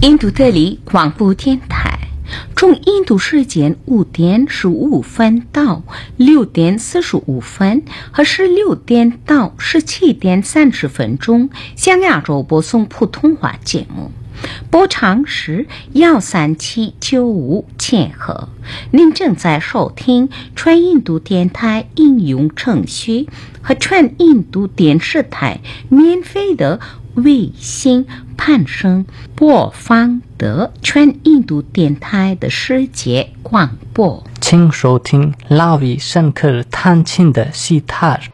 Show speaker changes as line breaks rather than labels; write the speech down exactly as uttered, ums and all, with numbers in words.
印度德里广播电台，从印度时间五点十五分到六点四十五分和十六点到十七点三十分钟，向亚洲播送普通话节目。波长是幺三七九五千赫。您正在收听全印度电台应用程序和全印度电视台免费的卫星攀升播放的全印度电台的世界广播。
请收听拉维申克弹琴的西塔尔。